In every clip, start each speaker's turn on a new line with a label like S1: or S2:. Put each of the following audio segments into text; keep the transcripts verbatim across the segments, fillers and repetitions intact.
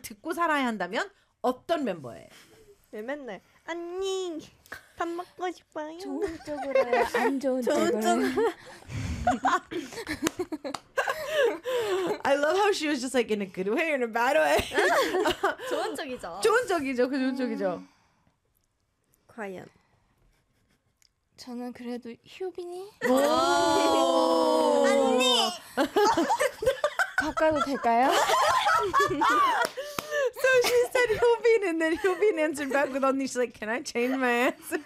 S1: 말을 듣고 살아야 한다면 어떤 멤버예요?
S2: 왜 맨날 언니 밥 먹고 싶어요.
S3: 좋은 쪽으로요, 안 좋은,
S2: 좋은
S3: 쪽으로요.
S1: I love how she was just like in a good way or in a bad way.
S4: 좋은 쪽이죠.
S1: 좋은 쪽이죠. 그 좋은 쪽이죠.
S2: 과연.
S3: 저는 그래도 효빈이?
S1: 언니!
S3: 바꿔도 될까요?
S1: So she said Hyobin, and then Hyobin answered back with 언니. She's like, can I change my answer?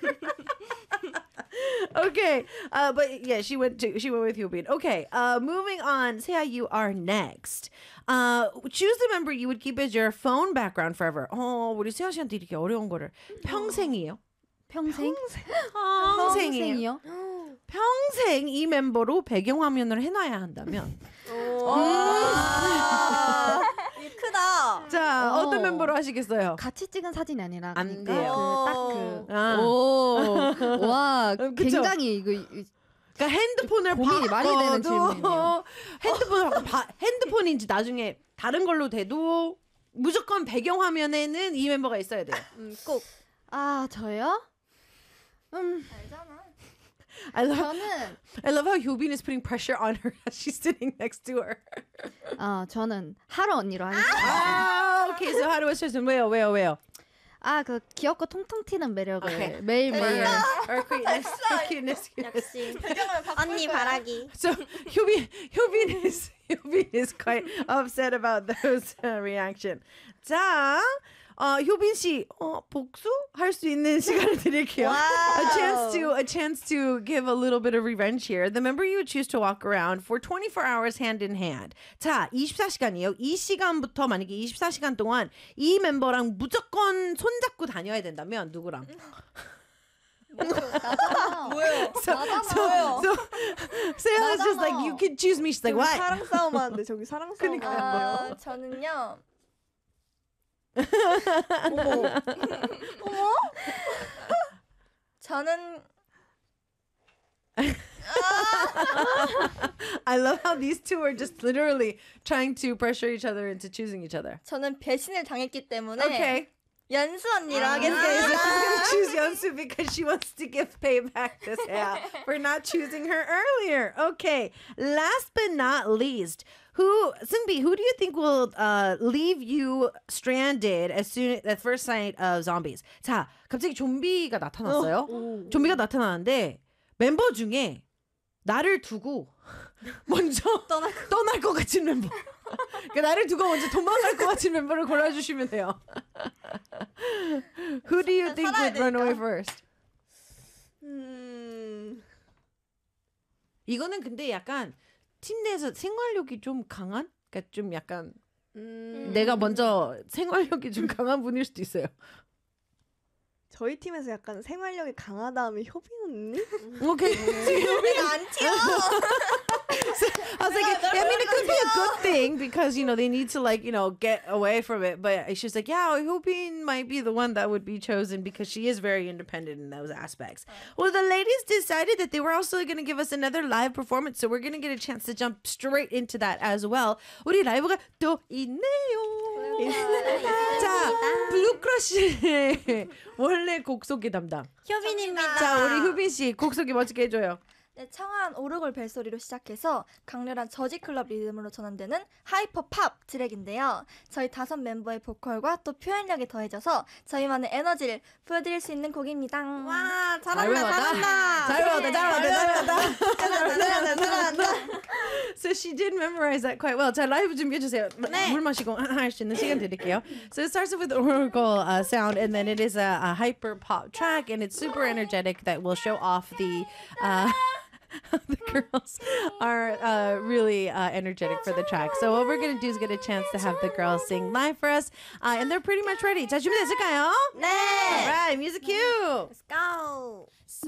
S1: Okay, uh, but yeah, she went to she went with Hyobin. Okay, uh, moving on. Seah, you are next. Uh, choose the member you would keep as your phone background forever. 어, 우리 세아 씨한테 이렇게 어려운 거를 평생이에요.
S3: 평생?
S1: 평생이에요.
S3: 평생이요?
S1: 평생 이 멤버로 배경화면을 해놔야 한다면.
S4: 이 크다.
S1: 자,
S3: 오.
S1: 어떤 멤버로 하시겠어요?
S3: 같이 찍은 사진이 아니라
S1: 안
S3: 그러니까
S1: 돼요.
S3: 그 딱 그.
S1: 아.
S3: 오, 와,
S1: 그쵸?
S3: 굉장히 이거 이-
S1: 그러니까 핸드폰을
S3: 고민이 많이 되는
S1: 바꿔도
S3: 질문이네요.
S1: 핸드폰을 바꿔 바, 핸드폰인지 나중에 다른 걸로 돼도 무조건 배경화면에는 이 멤버가 있어야 돼요.
S4: 음, 꼭.
S3: 아, 저요? 음,
S4: 알잖아.
S1: I love,
S3: 저는
S1: I love how Hyobin is putting pressure on her as she's sitting next to her.
S3: 아, 저는 하루 언니로 하겠습니다.
S1: 아, okay. So how do I choose? 왜요, 왜요, 왜요?
S3: 아, 그 귀엽고 통통 튀는 매력을
S1: 오케이.
S3: 매일매일.
S1: Her cuteness, her cuteness, cuteness.
S4: 역시. 언니 바라기.
S1: So Hyobin, Hyobin is Hyobin is quite upset about those uh, reaction. 자, 어, 효빈 씨, 어, 복수 할 수 있는 시간을 드릴게요. A chance to a chance to give a little bit of revenge here. The member you would choose to walk around for twenty-four hours hand in hand. 자, 이십사 시간이에요. 이 시간부터 만약에 이십사 시간 동안 이 멤버랑 무조건 손잡고 다녀야 된다면 누구랑?
S4: 뭐예요?
S1: So, so, so Sarah's just like, you can choose me. She's like,
S2: 저기
S1: what?
S2: 사랑 싸움 하는데 저기 사랑 싸움 하는데요.
S4: 아, 저는요.
S2: 어머.
S4: 저는
S1: I love how these two are just literally trying to pressure each other into choosing each other.
S4: 저는 배신을 당했기 때문에
S1: Okay.
S4: 연수 언니랑
S1: Okay, so
S4: 하겠습니다.
S1: she's gonna choose Yeonsu because she wants to give payback to Seah for not choosing her earlier. Okay, last but not least, who Seungbi, who do you think will uh, leave you stranded as soon at first sight of zombies? 자, 갑자기 좀비가 나타났어요. 좀비가 나타나는데 멤버 중에 나를 두고 먼저 떠날, 떠날 것 같은 멤버. 그러니까 나를 두고 먼저 도망갈 것 같은 멤버를 골라주시면 돼요. Who do you think would run away first?
S2: 음.
S1: 이거는 근데 약간 팀 내에서 생활력이 좀 강한? 그러니까 좀 약간
S2: 음.
S1: 내가 먼저 생활력이 좀 강한 분일 수도 있어요.
S2: 저희 팀에서 약간 생활력이 강하다 하면 효빈 언니?
S1: 오케이.
S4: 우리가 안 튀어.
S1: I was like, I mean, it could be a good thing because, you know, they need to, like, you know, get away from it. But she's like, yeah, Hyobin might be the one that would be chosen because she is very independent in those aspects. Well, the ladies decided that they were also going to give us another live performance. So we're going to get a chance to jump straight into that as well. 우리 라이브가 또 있네요. 자, 블루크러쉬의 원래 곡 소개 담당.
S4: 효빈입니다.
S1: 자, 우리 효빈 씨 곡 소개 멋지게 해줘요.
S4: 네, 청아한 오르골 벨소리로 시작해서 강렬한 저지클럽 리듬으로 전환되는 하이퍼 팝 트랙인데요. 저희 다섯 멤버의 보컬과 또 표현력이 더해져서 저희만의 에너지를 보여드릴 수 있는 곡입니다. 와,
S1: 잘 외웠다. 잘 외웠다. 잘 외웠다. 잘 외웠다. So she did memorize that quite well. 자, 라이브 준비해 주세요.
S4: 네.
S1: 물 마시고 할 수 있는 시간 드릴게요. So it starts with the oracle uh, sound, and then it is a, a hyper pop track, and it's super energetic that will show off the. Uh, the girls are uh, really uh, energetic for the track. So what we're gonna do is get a chance to have the girls sing live for us, uh, and they're pretty much ready. 자, 준비됐을까요?
S4: 네.
S1: All right, music cue.
S4: Let's go.